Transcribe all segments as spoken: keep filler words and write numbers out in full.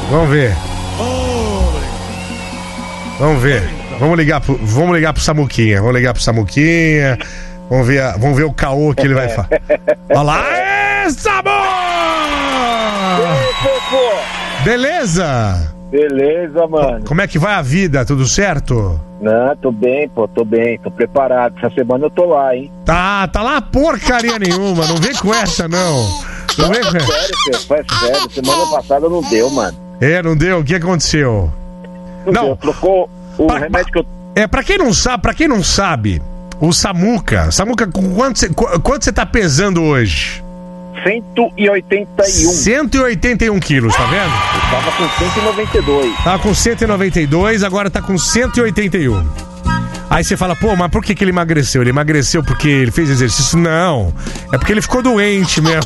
Vamos ver. Vamos ver. Vamos ligar pro, vamos ligar pro Samuquinha. Vamos ligar pro Samuquinha. Vamos ver, a, vamos ver o caô que ele vai falar. Olha lá. Ê, Samu! Beleza? Beleza, mano. Como é que vai a vida? Tudo certo? Não, tô bem, pô, tô bem, tô preparado. Essa semana eu tô lá, hein? Tá, tá lá porcaria nenhuma. Não vem com essa, não. Não vem com essa. Sério, Fê, foi sério. Semana passada não deu, mano. É, não deu? O que aconteceu? Não, não. Deu, trocou o pra, remédio que eu... É, pra quem não sabe, pra quem não sabe, o Samuca, Samuca, quanto você quanto você tá pesando hoje? cento e oitenta e um. cento e oitenta e um quilos, tá vendo? Eu tava com cento e noventa e dois. Tava com cento e noventa e dois, agora tá com cento e oitenta e um. Aí você fala, pô, mas por que que ele emagreceu? Ele emagreceu porque ele fez exercício? Não, é porque ele ficou doente mesmo.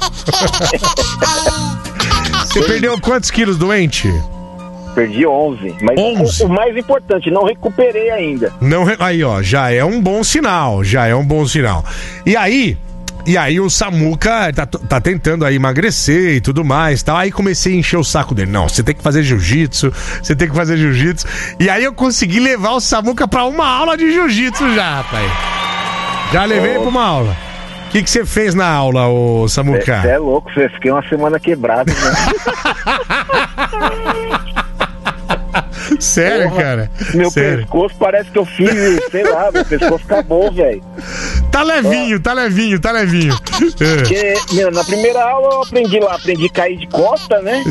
Você perdeu quantos quilos doente? Perdi onze, mas onze. O, o mais importante, não recuperei ainda. Não, aí ó, já é um bom sinal, já é um bom sinal. E aí, e aí o Samuca tá, tá tentando aí emagrecer e tudo mais, tá? Aí comecei a encher o saco dele. Não, você tem que fazer jiu-jitsu, você tem que fazer jiu-jitsu. E aí eu consegui levar o Samuca pra uma aula de jiu-jitsu já, rapaz. Já levei oh. pra uma aula. O que que você fez na aula, ô Samuca? Você é louco, você fiquei uma semana quebrado, né? Sério, Porra, cara? Meu Sério. pescoço parece que eu fiz, sei lá, meu pescoço acabou, velho. Tá levinho, tá levinho, tá levinho. Porque, meu, na primeira aula eu aprendi lá, aprendi a cair de costa, né?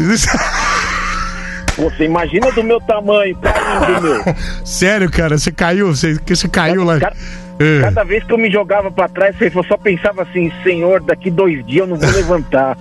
Você imagina do meu tamanho, caindo, meu. Sério, cara, você caiu, você, você caiu lá. Cada, cada vez que eu me jogava pra trás, eu só pensava assim, senhor, daqui dois dias eu não vou levantar.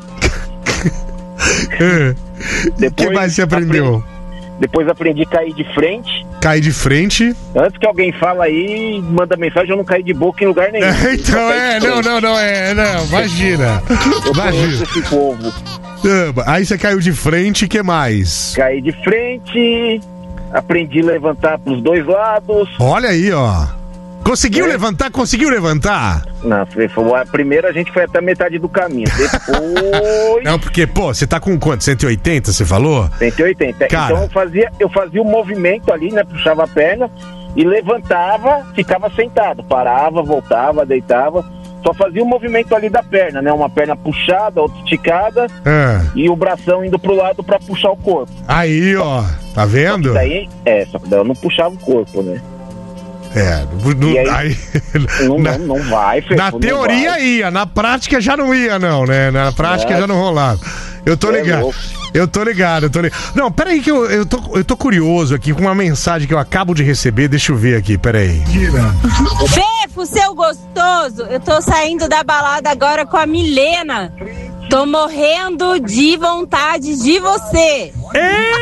O que mais você aprendeu? Aprendi, depois aprendi a cair de frente. Cair de frente. Antes que alguém fala aí, manda mensagem, eu não caí de boca em lugar nenhum. É, então é, não, não, não, é, não, imagina. Eu imagina. Esse povo. Aí você caiu de frente, o que mais? Caí de frente, aprendi a levantar pros dois lados. Olha aí, ó. Conseguiu é. levantar? Conseguiu levantar? Não, foi, foi, a primeira a gente foi até a metade do caminho. Depois... Não, porque, pô, você tá com quanto? cento e oitenta, você falou? cento e oitenta. Cara... Então eu fazia, eu fazia o um movimento ali, né? Puxava a perna e levantava, ficava sentado. Parava, voltava, deitava. Só fazia o um movimento ali da perna, né? Uma perna puxada, outra esticada ah. e o bração indo pro lado pra puxar o corpo. Aí, ó. Tá vendo? Só que daí, é, só que daí eu não puxava o corpo, né? É, não, aí, aí, não, na, não, não vai, Fefo, na teoria vai. ia, na prática já não ia, não, né? Na prática é. já não rolava. Eu tô é ligado. Louco. Eu tô ligado, eu tô ligado. Não, peraí que eu, eu, tô, eu tô curioso aqui com uma mensagem que eu acabo de receber. Deixa eu ver aqui, peraí. Fefo, seu gostoso, eu tô saindo da balada agora com a Milena. Tô morrendo de vontade de você. É!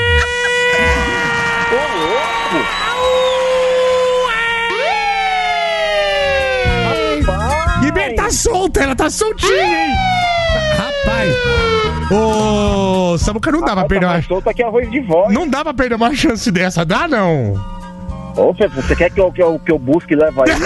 Ô, louco! Tá solta, ela tá soltinha, hein? Rapaz. Ô, Samuca, não dá pra perder uma... solta que é arroz de vó. Não dá pra perder uma chance dessa, dá não? Ô, Fê, você quer que eu, que eu, que eu busque e leve aí?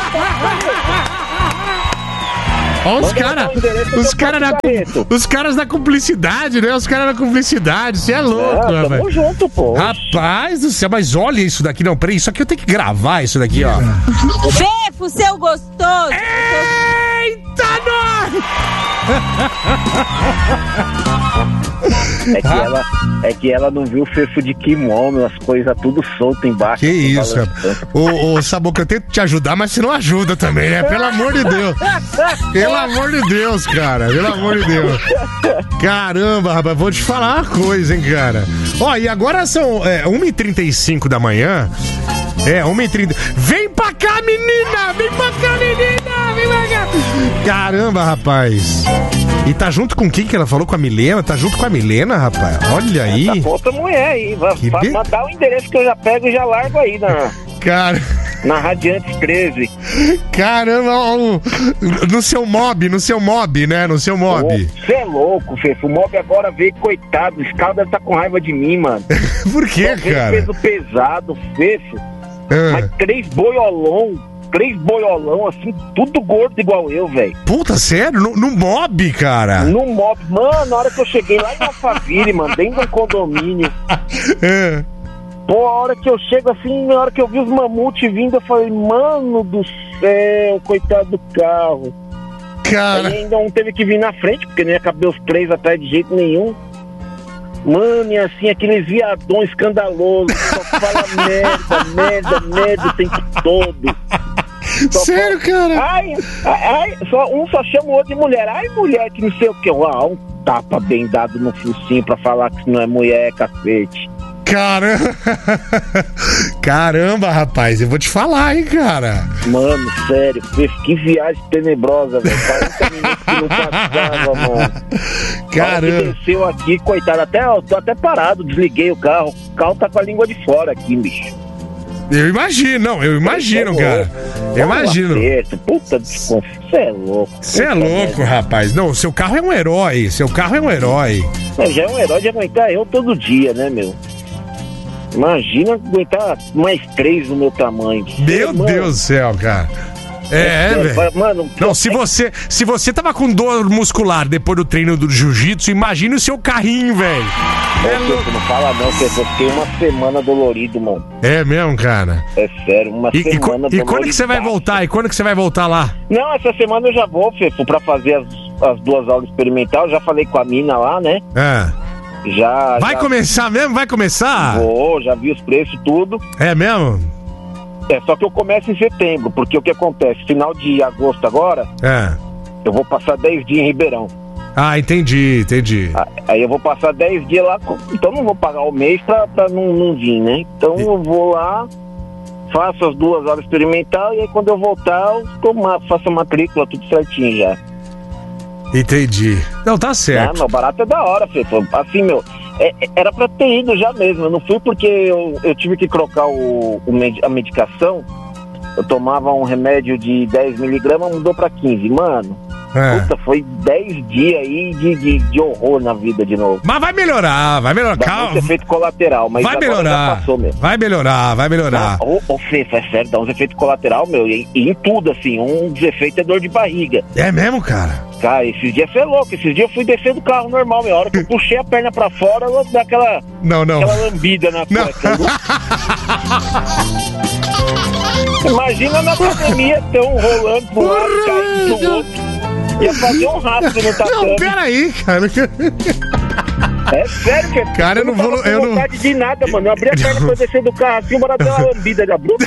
Ó, os caras os caras da, os caras da cumplicidade, né? Os caras da cumplicidade, você é louco, é, tamo junto, pô. Rapaz do céu, mas olha isso daqui, não, peraí, isso aqui eu tenho que gravar isso daqui, ó. Fefo, seu gostoso. Eita, nós! É que, ela, é que ela não viu o Fefo de kimono, as coisas tudo solto embaixo. Que isso, cara. Ô, ô, Samuca, eu tento te ajudar, mas você não ajuda também, né? Pelo amor de Deus. Pelo amor de Deus, cara. Pelo amor de Deus. Caramba, rapaz, vou te falar uma coisa, hein, cara. Ó, e agora são é, uma e trinta e cinco da manhã. É, uma e trinta. Vem pra cá, menina! Vem pra cá, menina! Vem pra cá! Caramba, rapaz. E tá junto com quem que ela falou? Com a Milena? Tá junto com a Milena, rapaz? Olha aí. Essa outra mulher aí. Vai be... mandar o endereço que eu já pego e já largo aí na... Cara... Na Radiante treze. Caramba, no seu mob, no seu mob, né? No seu mob. Você é louco, Fefo. O mob agora veio, coitado. Esse cara deve estar com raiva de mim, mano. Por quê, cara? Peso pesado, Fefo. Ah. Mas três boiolão. três boiolão, assim, tudo gordo igual eu, velho. Puta, sério? No, no mob, cara? No mob. Mano, na hora que eu cheguei lá em Alphaville, mano, dentro de um condomínio. É. Pô, a hora que eu chego assim, na hora que eu vi os mamutes vindo, eu falei, mano do céu, coitado do carro. Cara. Aí ainda um teve que vir na frente, porque nem ia caber os três atrás de jeito nenhum. Mano, e assim, aqueles viadões escandalosos, só fala merda, merda, merda o tempo todo. Só Sério, fala, cara? Ai, ai, só, um só chama o outro de mulher. Ai, mulher, que não sei o que. Ah, um tapa bem dado no focinho pra falar que não é mulher, é cacete. Caramba. Caramba, rapaz, eu vou te falar, hein, cara. Mano, sério, que viagem tenebrosa, velho. quarenta minutos que não passava, mano. Caramba. Que desceu aqui, coitado, até, eu tô até parado, desliguei o carro. O carro tá com a língua de fora aqui, bicho. Eu imagino, não, eu imagino, cara. Eu imagino. Aperto, puta desconfiança, você é louco. Você é louco, merda. rapaz. Não, seu carro é um herói. Seu carro é um herói. Mas já é um herói de aguentar eu todo dia, né, meu? Imagina aguentar mais três do meu tamanho. Meu Mano, Deus do céu, cara. É, é, velho. Mano, Não, se você, se você tava com dor muscular depois do treino do jiu-jitsu, imagine o seu carrinho, velho. É louco, não fala não, que eu fiquei uma semana dolorido, mano. É mesmo, cara? É sério, uma E, e, semana dolorido. e quando que você vai voltar? E quando que você vai voltar lá? Não, essa semana eu já vou, Fefo, pra fazer as, as duas aulas experimentais. Eu já falei com a mina lá, né? É. Já. Vai já... começar mesmo? Vai começar? Vou, já vi os preços, tudo. É mesmo? É, só que eu começo em setembro, porque o que acontece? Final de agosto agora, É. eu vou passar dez dias em Ribeirão. Ah, entendi, entendi. Aí eu vou passar dez dias lá, então não vou pagar o mês pra, pra não, não vir, né? Então eu vou lá, faço as duas horas experimental e aí quando eu voltar, eu tomo, faço a matrícula, tudo certinho já. Entendi. Não, tá Ah, certo. meu, barato é da hora, Fê. Assim, meu, é, era pra ter ido já mesmo. Eu não fui porque eu, eu tive que trocar o, o med, a medicação. Eu tomava um remédio de dez miligramas, mudou pra quinze. Mano, É. puta, foi dez dias aí de, de, de horror na vida de novo. Mas vai melhorar, vai melhorar. Dá Calma. muito efeito colateral, mas Vai agora já melhorar. passou mesmo. Vai melhorar, vai melhorar. Ah, ô, ô Fê, é sério, dá uns efeitos colaterais, meu, e, e em tudo, assim, um dos efeitos é dor de barriga. É mesmo, cara? Cara, esses dias foi louco, esses dias eu fui descer do carro normal, meu, a hora que eu puxei a perna pra fora, ela dá aquela, Não, não. aquela lambida na Não. cueca. Imagina na academia, tão rolando pro lado, caindo pro outro. Ia fazer um rastro no tatame. Não, peraí, cara. É sério, Fê. Cara, eu não tava vou- com eu não- vontade de nada, mano. Eu abri a perna pra eu descer do carro assim, bora dar uma lambida de abrupto.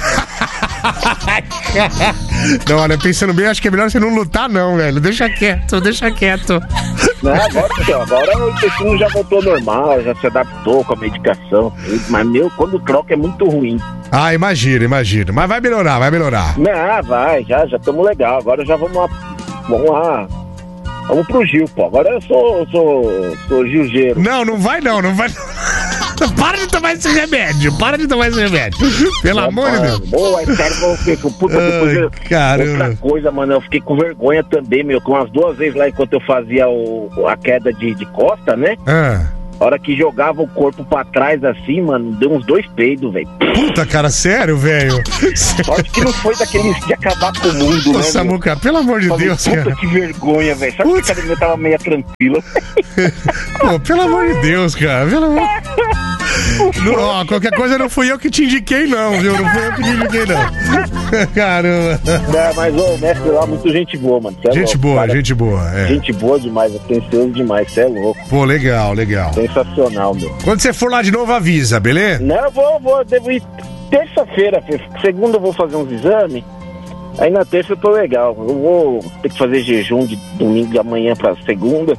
Não, olha, pensando bem, acho que é melhor você não lutar, não, velho. Deixa quieto, deixa quieto. Não, agora, então, agora o intestino já voltou ao normal, já se adaptou com a medicação. Mas, meu, quando troca é muito ruim. Ah, imagina, imagina. Mas vai melhorar, vai melhorar. Não, vai, já, já estamos legal. Agora já vamos lá, vamos lá. Vamos pro Gil, pô. Agora eu sou, sou, sou Gilgeiro. Não, não vai não, não vai. Para de tomar esse remédio, para de tomar esse remédio. Pelo amor de Deus. Boa, é sério, eu fiquei com puta depois eu- Ai, caramba. Outra coisa, mano, eu fiquei com vergonha também, meu, com as duas vezes lá enquanto eu fazia o, a queda de, de costa, né? Ah, A hora que jogava o corpo pra trás assim, mano, deu uns dois peidos, velho. puta, cara, sério, velho. Sorte que não foi daqueles de acabar com o mundo, Ô, né? Samuca, pelo amor de meu? Falei, Deus, puta, cara. que vergonha, velho. Sabe que a Puta. academia tava meio tranquila. Pô, pelo amor de Deus, cara. Pelo amor... Não, ó, qualquer coisa não fui eu que te indiquei, não, viu? Não fui eu que te indiquei, não. Caramba. É, mas o mestre lá, muito gente boa, mano. Cê é Gente louco, boa, cara. gente boa. É. Gente boa demais, atencioso demais, você é louco. Pô, legal, legal. Sensacional, meu. Quando você for lá de novo, avisa, beleza? Não, eu vou, vou, devo ir terça-feira, Fê. Segunda eu vou fazer uns exames. Aí na terça eu tô legal. Eu vou ter que fazer jejum de domingo de amanhã pra segunda.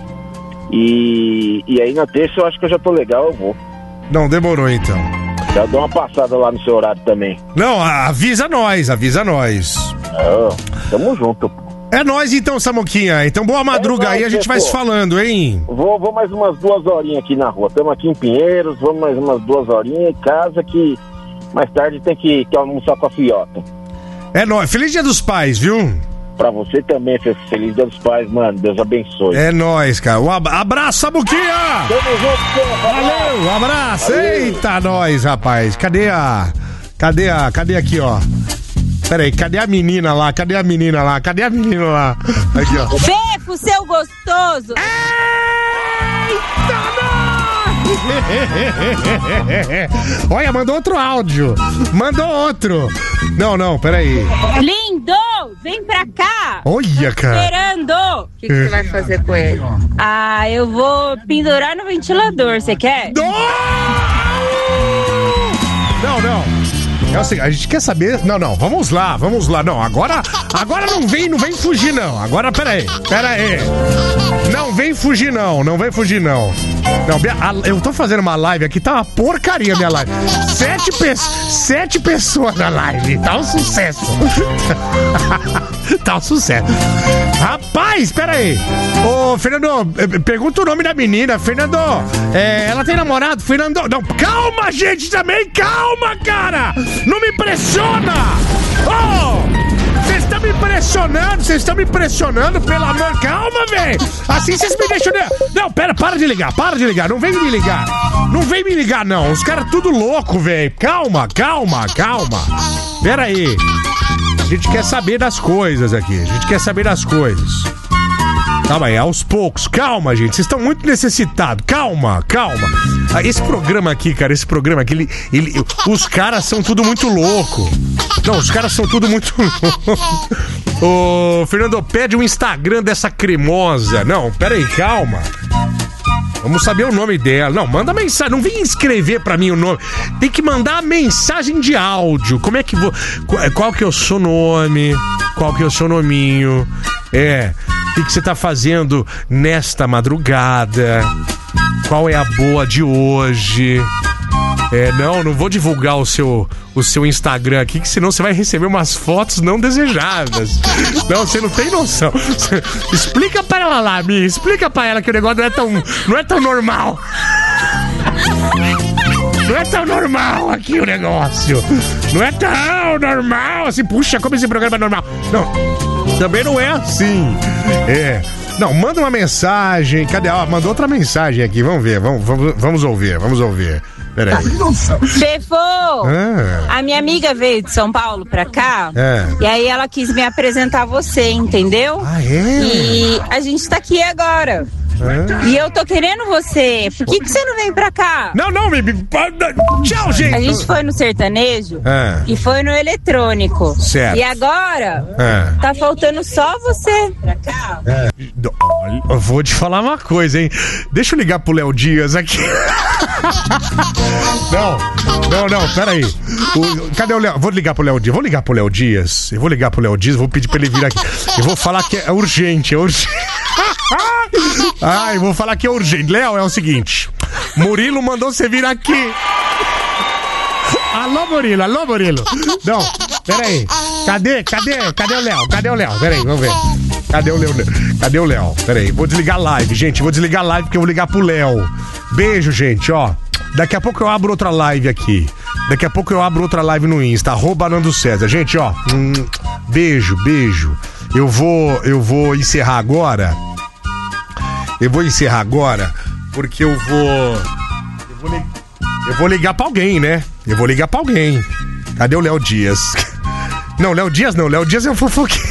E, e aí na terça eu acho que eu já tô legal, eu vou. Não, demorou então. Já dou uma passada lá no seu horário também. Não, a- avisa nós, avisa nós. Ah, tamo junto. É nós então, Samuquinha. Então boa madruga aí, a gente vai se falando, hein? Vou, vou mais umas duas horinhas aqui na rua. Estamos aqui em Pinheiros, vamos mais umas duas horinhas em casa que mais tarde tem que, que almoçar com a fiota. É nóis. Feliz Dia dos Pais, viu? Pra você também, Fê. Feliz Dia dos Pais, mano. Deus abençoe. É nóis, cara. Um ab- abraço, Samuquinha! Tamo junto, Fê. Valeu, um abraço. Valeu. Eita, nós, rapaz. Cadê a... Cadê a... Cadê aqui, ó? Peraí, cadê a menina lá? Cadê a menina lá? Cadê a menina lá? Aqui, ó. Fefo, seu gostoso! Eita, não! Olha, mandou outro áudio. Mandou outro. Não, não, peraí. Lindo! Vem pra cá! Olha, cara. Esperando! O que, que você vai fazer com ele? Ah, eu vou pendurar no ventilador, você quer? Não, não. não. É o seguinte, a gente quer saber... Não, não, vamos lá, vamos lá. Não, agora, agora não vem, não vem fugir, não. Agora, peraí, peraí. Não vem fugir, não, não vem fugir, não. Não, eu tô fazendo uma live aqui, tá uma porcaria minha live. Sete, pe sete pessoas na live, tá um sucesso. Tá um sucesso. Rapaz, peraí. Ô, Fernando, pergunta o nome da menina. Fernando, é, ela tem namorado? Fernando, não, calma, gente, também, calma, cara. Não me impressiona. Oh, vocês estão me impressionando, vocês estão me impressionando, pelo amor, calma, velho. Assim vocês me deixam... Não, pera, para de ligar, para de ligar, não vem me ligar. Não vem me ligar, não, os caras tudo louco, velho. Calma, calma, calma. Pera aí. A gente quer saber das coisas aqui, a gente quer saber das coisas. Calma aí, aos poucos, calma, gente, vocês estão muito necessitados, calma, calma. Esse programa aqui, cara, esse programa aqui, ele, ele, os caras são tudo muito louco. Não, os caras são tudo muito louco. Ô, Fernando, pede o Instagram dessa cremosa. Não, pera aí, calma. Vamos saber o nome dela. Não, manda mensagem. Não vem escrever pra mim o nome. Tem que mandar a mensagem de áudio. Como é que vou... Qual que é o seu nome? Qual que é o seu nominho? É... O que você tá fazendo nesta madrugada? Qual é a boa de hoje? É, não, não vou divulgar o seu, o seu Instagram aqui, que senão você vai receber umas fotos não desejadas. Não, você não tem noção. Você, explica pra ela lá, Mi, explica pra ela que o negócio não é tão, não é tão normal. Não é tão normal aqui o negócio. Não é tão normal assim, puxa, como esse programa é normal. Não, também não é assim. É. Não, manda uma mensagem. Cadê? Ó, mandou outra mensagem aqui. Vamos ver, vamos, vamos, vamos ouvir, vamos ouvir. Peraí. Fefo, ah. A minha amiga veio de São Paulo pra cá, é. E aí ela quis me apresentar a você, entendeu? Ah, é? E a gente tá aqui agora. Ah. E eu tô querendo você. Por que que você não vem pra cá? Não, não, me... Tchau, gente. A gente foi no sertanejo ah. e foi no eletrônico. Certo. E agora ah. tá faltando só você pra cá. Ah. Olha, eu vou te falar uma coisa, hein? Deixa eu ligar pro Léo Dias aqui. Não, não, não, peraí. O, cadê o Léo? Vou ligar pro Léo Dias. Vou ligar pro Léo Dias. Eu vou ligar pro Léo Dias, vou pedir pra ele vir aqui. Eu vou falar que é urgente, é urgente. Ai, vou falar que é urgente. Léo, é o seguinte: Murilo mandou você vir aqui. Alô, Murilo, alô, Murilo. Não, peraí. Cadê, cadê, cadê o Léo? Cadê o Léo? Peraí, vamos ver. Cadê o Léo? Cadê o Léo? Peraí, vou desligar a live, gente. Vou desligar a live porque eu vou ligar pro Léo. Beijo, gente, ó. Daqui a pouco eu abro outra live aqui. Daqui a pouco eu abro outra live no Insta, arroba Nando César. Gente, ó. Hum, beijo, beijo. Eu vou, eu vou encerrar agora. Eu vou encerrar agora porque eu vou... Eu vou, li... eu vou ligar pra alguém, né? Eu vou ligar pra alguém. Cadê o Léo Dias? Não, Léo Dias não. Léo Dias é o fofoqueiro.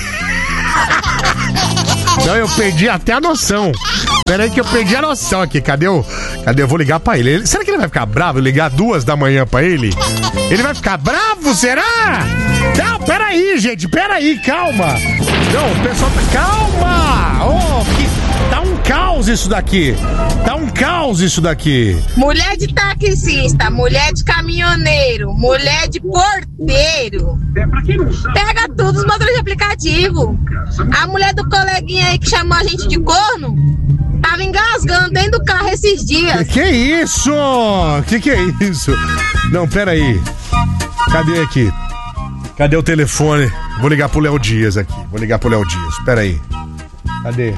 Não, eu perdi até a noção. Pera aí que eu perdi a noção aqui. Cadê o... Cadê? Eu vou ligar pra ele. ele. Será que ele vai ficar bravo? Eu ligar duas da manhã pra ele? Ele vai ficar bravo? Será? Não, pera aí, gente. Pera aí, calma. Não, o pessoal tá... Calma! Oh, que... Tá um caos isso daqui. Tá um caos isso daqui. Mulher de taxista, mulher de caminhoneiro, mulher de porteiro. Pega tudo os motores de aplicativo. A mulher do coleguinha aí que chamou a gente de corno tava engasgando dentro do carro esses dias. Que que é isso? Que que é isso? Não, pera aí. Cadê aqui? Cadê o telefone? Vou ligar pro Léo Dias aqui. Vou ligar pro Léo Dias. Pera aí. Cadê?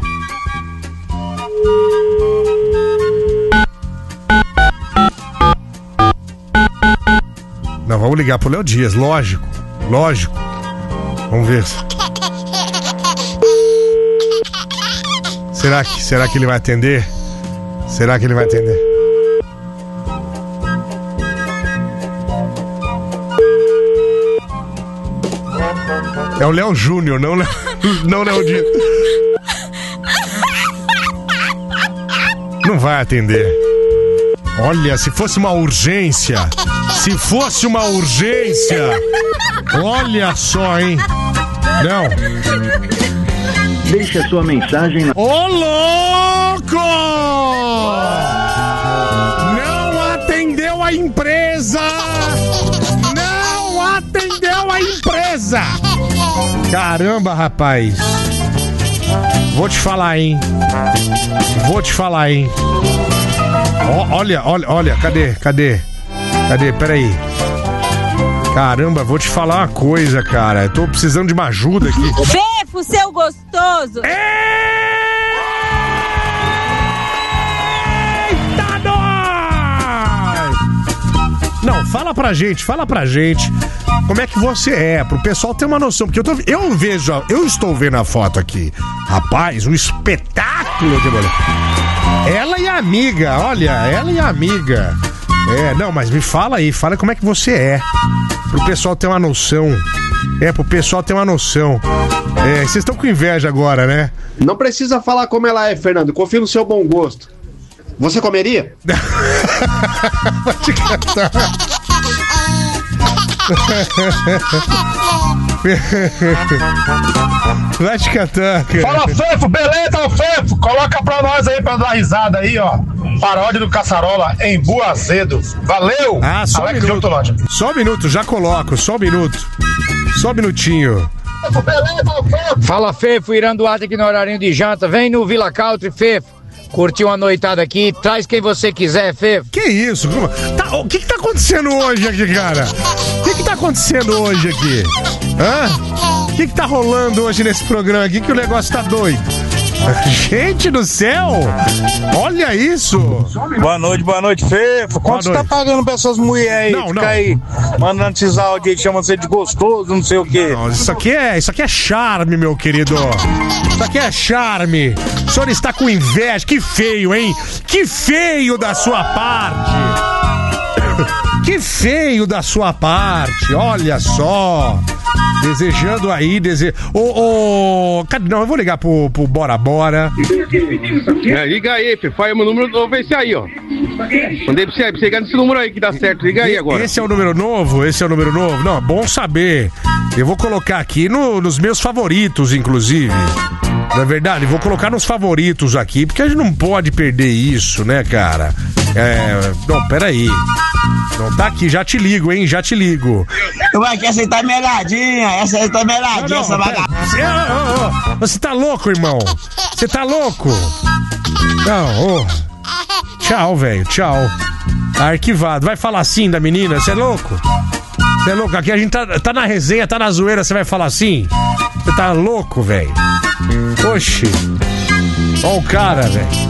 Não, vamos ligar pro Léo Dias, lógico. Lógico. Vamos ver. Será que, será que ele vai atender? Será que ele vai atender? É o Léo Júnior, não, não Léo Dino. Não vai atender. Olha, se fosse uma urgência. Se fosse uma urgência. Olha só, hein? Não. Deixe a sua mensagem na... Ô, louco! Não atendeu a empresa! Não atendeu a empresa! Caramba, rapaz! Vou te falar, hein? Vou te falar, hein? Ó, olha, olha, olha, cadê? Cadê? Cadê? Peraí. Caramba, vou te falar uma coisa, cara. Eu tô precisando de uma ajuda aqui. Fefo, seu gostoso! Eita, nós! Não, fala pra gente, fala pra gente como é que você é, pro pessoal ter uma noção. Porque eu, tô, eu vejo, eu estou vendo a foto aqui. Rapaz, um espetáculo de mulher. Ela e a amiga, olha, ela e a amiga. É, não, mas me fala aí, fala como é que você é. Pro pessoal ter uma noção. É, pro pessoal ter uma noção. É, vocês estão com inveja agora, né? Não precisa falar como ela é, Fernando. Confio no seu bom gosto. Você comeria? Pode cantar. Vai te catar, cara. Fala, Fefo, beleza, Fefo? Coloca pra nós aí pra dar risada aí, ó. Paródia do Caçarola em Buazedo. Valeu! Ah, só Alex um minuto. Só um minuto, já coloco, só um minuto. Só um minutinho. Fala, Fefo, Irã Duarte aqui no horário de janta. Vem no Vila Country, Fefo. Curtiu uma noitada aqui, traz quem você quiser, Fefo. Que isso? Tá, o que que tá acontecendo hoje aqui, cara? O que que tá acontecendo hoje aqui? Hã? O que que tá rolando hoje nesse programa aqui que o negócio tá doido? Gente do céu! Olha isso! Boa noite, boa noite, Fefo. Quanto você tá pagando pra essas mulheres aí? Não, Fica não. aí mandando esses áudios aí, chamam você de gostoso, não sei o quê. Não, isso aqui é, isso aqui é charme, meu querido. Isso aqui é charme. O senhor está com inveja. Que feio, hein? Que feio da sua parte. Que feio da sua parte. Olha só. Desejando aí, dese... Ô, ô... Não, eu vou ligar pro, pro Bora Bora. É, liga aí, Fê. Faz o meu número novo, esse aí, ó. Mandei pra você, pra você ligar nesse número aí que dá certo. Liga aí agora. Esse é o número novo? Esse é o número novo? Não, bom saber. Eu vou colocar aqui no, nos meus favoritos, inclusive. Não é verdade? Vou colocar nos favoritos aqui, porque a gente não pode perder isso, né, cara? É... Não, peraí. Não tá aqui, já te ligo, hein? Já te ligo. Ué, que essa aí tá melhadinha, essa aí tá melhadinha, não, não, essa vagabunda. Você, oh, oh, você tá louco, irmão? Você tá louco? Não, oh. Tchau, velho, tchau. Arquivado. Vai falar assim da menina? Você é louco? Você é louco? Aqui a gente tá, tá na resenha, tá na zoeira, você vai falar assim? Você tá louco, velho? Oxi. Ó o cara, velho.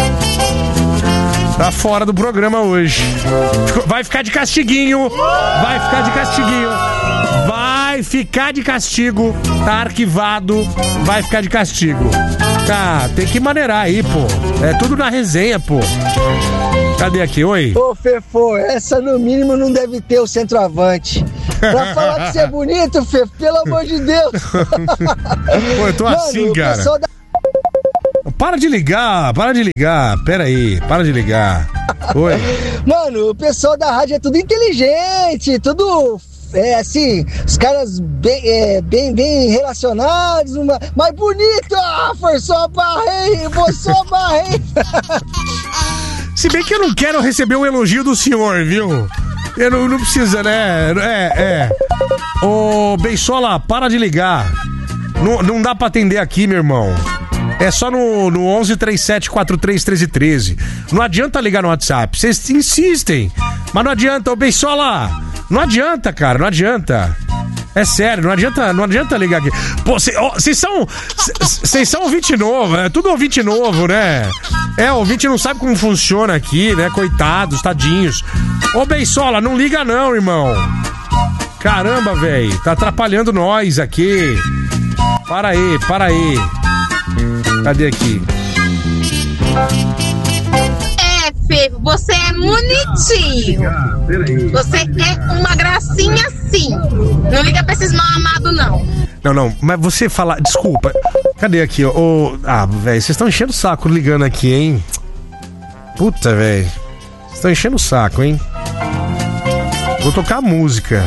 Tá fora do programa hoje. Vai ficar de castiguinho. Vai ficar de castiguinho. Vai ficar de castigo. Tá arquivado. Vai ficar de castigo. Tá, tem que maneirar aí, pô. É tudo na resenha, pô. Cadê aqui? Oi? Ô, Fefo, essa no mínimo não deve ter o centroavante. Pra falar que você é bonito, Fefo, pelo amor de Deus. Pô, eu tô Mano, assim, cara. Da... Para de ligar, para de ligar. Pera aí, para de ligar. Oi. Mano, o pessoal da rádio é tudo inteligente, tudo... É assim, os caras bem, é, bem, bem relacionados, uma, mas bonito, ah, forçou a barreira, forçou a barreira. Se bem que eu não quero receber um elogio do senhor, viu? Eu não, não precisa, né? É, é. Ô, Beisola, para de ligar. Não, não dá pra atender aqui, meu irmão. É só no, no onze, trinta e sete, quarenta e três, treze, treze. Não adianta ligar no WhatsApp. Vocês insistem. Mas não adianta, ô Beisola. Não adianta, cara, não adianta. É sério, não adianta, não adianta ligar aqui. Pô, vocês são. Vocês são ouvinte novo, é tudo ouvinte novo, né? É, o ouvinte não sabe como funciona aqui, né? Coitados, tadinhos. Ô, Beisola, não liga não, irmão. Caramba, velho, tá atrapalhando nós aqui. Para aí, para aí. Cadê aqui? É, Fefo, você é bonitinho. Você é uma gracinha sim. Não liga pra esses mal amados, não. Não, não, mas você fala... Desculpa, cadê aqui, ó? Oh, ah, velho, vocês estão enchendo o saco ligando aqui, hein? Puta, velho. Vocês estão enchendo o saco, hein? Vou tocar a música.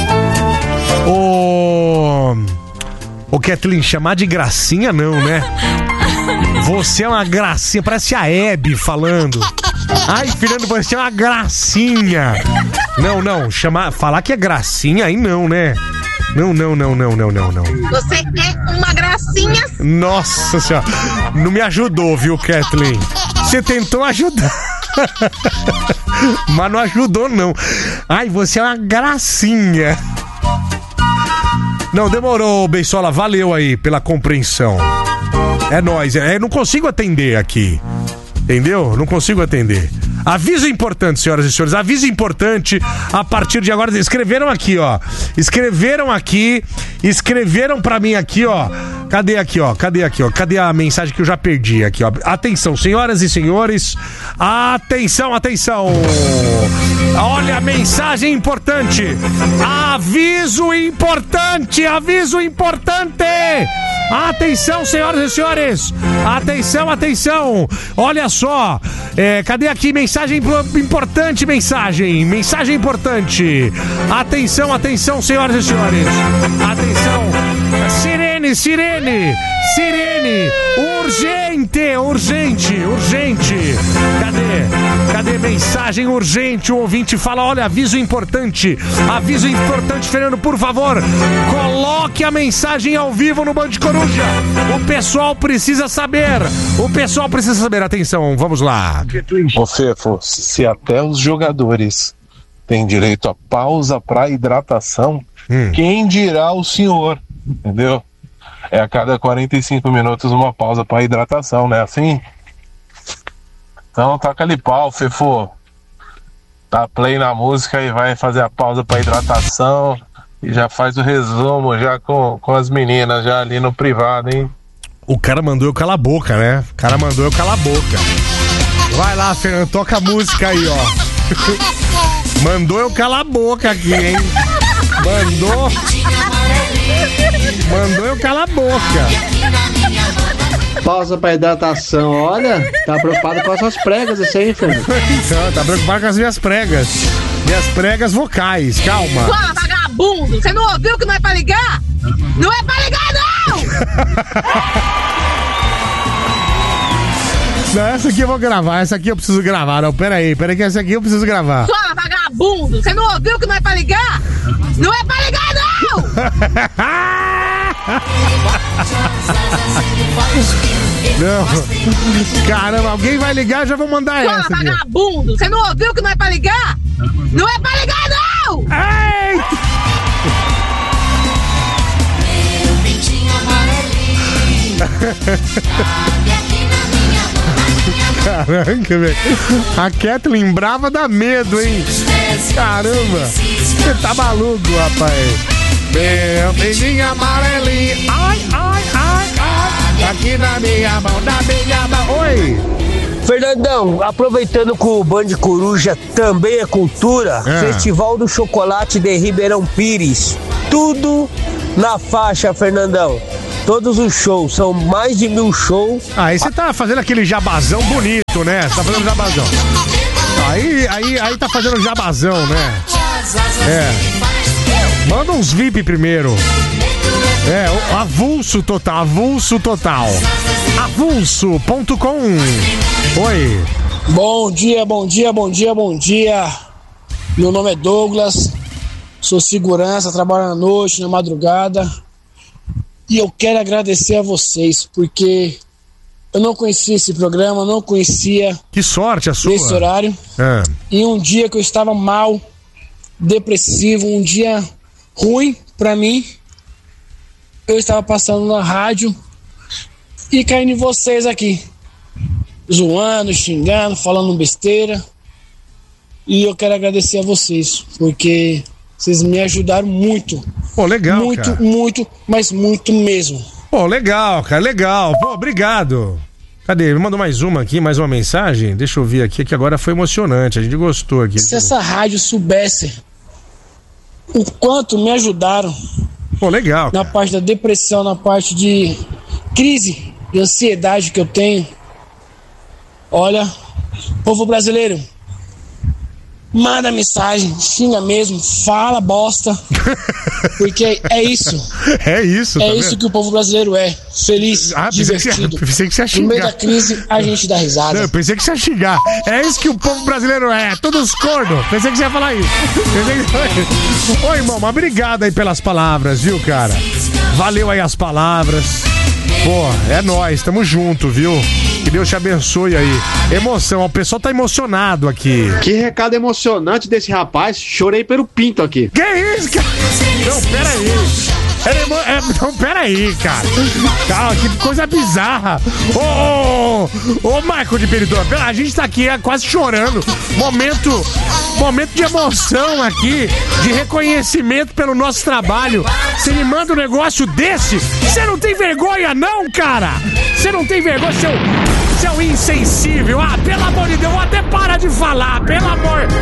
Ô... Ô, Kathleen, chamar de gracinha não, né? Você é uma gracinha, parece a Hebe falando. Ai, Fernando, você é uma gracinha. Não, não, chamar, falar que é gracinha aí não, né? Não, não, não, não, não, não, não. Você é uma gracinha. Nossa senhora, não me ajudou, viu, Kathleen? Você tentou ajudar. Mas não ajudou, não. Ai, você é uma gracinha. Não, demorou, Beisola, valeu aí pela compreensão. É nóis, é, não consigo atender aqui. Entendeu? Não consigo atender. Aviso importante, senhoras e senhores, aviso importante a partir de agora. Escreveram aqui, ó. Escreveram aqui, escreveram pra mim aqui, ó. Cadê aqui, ó? Cadê aqui, ó? Cadê a mensagem que eu já perdi aqui, ó? Atenção, senhoras e senhores. Atenção, atenção. Olha a mensagem importante. Aviso importante, aviso importante. Atenção, senhoras e senhores. Atenção, atenção. Olha só. É, cadê aqui? Mensagem importante, mensagem. Mensagem importante. Atenção, atenção, senhoras e senhores. Atenção. Sirene, sirene. Sirene. Urgente, urgente, urgente. Cadê? Cadê mensagem urgente? O ouvinte fala, olha, aviso importante. Aviso importante, Fernando, por favor. Coloque a mensagem ao vivo no Band Coruja. O pessoal precisa saber. O pessoal precisa saber. Atenção, vamos lá. Ô Fefo, se até os jogadores têm direito a pausa para hidratação, hum. quem dirá o senhor? Entendeu? É a cada quarenta e cinco minutos uma pausa para hidratação, né? Assim? Então taca ali pau, Fefo. Dá play na música e vai fazer a pausa para hidratação e já faz o resumo já com, com as meninas já ali no privado, hein? O cara mandou eu calar a boca, né? O cara mandou eu calar a boca. Vai lá, Fernando, toca a música aí, ó. Mandou eu calar a boca aqui, hein? Mandou. Mandou eu calar a boca. Pausa pra hidratação, olha. Tá preocupado com as suas pregas, isso aí, Fernando. Não, tá preocupado com as minhas pregas. Minhas pregas vocais, calma. Fala, vagabundo! Você não ouviu que não é pra ligar? Não é pra ligar, não! Não, essa aqui eu vou gravar, essa aqui eu preciso gravar. Não, peraí, peraí que essa aqui eu preciso gravar. Fala, vagabundo! Você não ouviu que não é pra ligar? Não é pra ligar, não! Não. Caramba, alguém vai ligar, já vou mandar Fala, essa aqui. Vagabundo! Você não ouviu que não é pra ligar? Não é pra ligar, não! Eita! Caraca, velho. A Kathleen brava dá medo, hein? Caramba. Você tá maluco, rapaz. Meu beijinho amarelinho. Ai, ai, ai, ai. Aqui na minha mão, na minha mão. Oi. Fernandão, aproveitando que o Band Coruja também é cultura, é. Festival do Chocolate de Ribeirão Pires. Tudo na faixa, Fernandão. Todos os shows, são mais de mil shows. Aí você tá fazendo aquele jabazão bonito, né? Você tá fazendo jabazão. Aí, aí, aí tá fazendo jabazão, né? É. Manda uns V I P primeiro. É, o avulso total, avulso total. avulso ponto com. Oi. Bom dia, bom dia, bom dia, bom dia. Meu nome é Douglas, sou segurança, trabalho na noite, na madrugada. E eu quero agradecer a vocês, porque eu não conhecia esse programa, não conhecia... Que sorte a sua. Esse horário. É. E um dia que eu estava mal, depressivo, um dia ruim pra mim, eu estava passando na rádio e caindo em vocês aqui. Zoando, xingando, falando besteira. E eu quero agradecer a vocês, porque... vocês me ajudaram muito. Pô, legal, Muito, cara. muito, mas muito mesmo. Pô, legal, cara, legal. Pô, obrigado. Cadê? Ele mandou mais uma aqui, mais uma mensagem. Deixa eu ver aqui, que agora foi emocionante. A gente gostou aqui. Se essa rádio soubesse o quanto me ajudaram. Pô, legal. Na parte da depressão, na parte de crise e ansiedade que eu tenho. Olha, povo brasileiro, manda mensagem, xinga mesmo, fala bosta. Porque é isso. É isso, É tá isso vendo? que o povo brasileiro é. Feliz, Ah, pensei que você- divertido. pensei que você ia No meio xingar. da crise, a gente dá risada. Não, eu pensei que você ia xingar. É isso que o povo brasileiro é, todos corno. Pensei que você ia falar isso. Pensei que você ia falar isso. Ô, irmão, mas obrigado aí pelas palavras, viu, cara? Valeu aí as palavras. Pô, é nóis, tamo junto, viu? Que Deus te abençoe aí. Emoção, o pessoal tá emocionado aqui. Que recado emocionante desse rapaz. Chorei pelo pinto aqui. Que isso, cara? Não, pera aí. Era emo- é, não, pera aí, cara. Calma, que coisa bizarra. Ô, ô, ô, ô, Marco de Peridor, pera, a gente tá aqui é, quase chorando. Momento, momento de emoção aqui, de reconhecimento pelo nosso trabalho. Você me manda um negócio desse? Você não tem vergonha, não, cara? Você não tem vergonha, seu, seu insensível. Ah, pelo amor de Deus, até para de falar, pelo amor.